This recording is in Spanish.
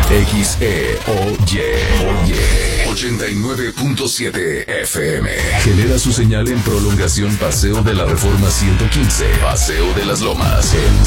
Oye 89.7 FM. Genera su señal en prolongación Paseo de la Reforma 115, Paseo de las Lomas, El